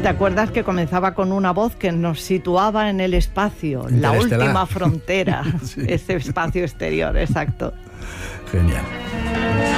¿Te acuerdas que comenzaba con una voz que nos situaba en el espacio, la última frontera, sí. Ese espacio exterior, exacto. Genial.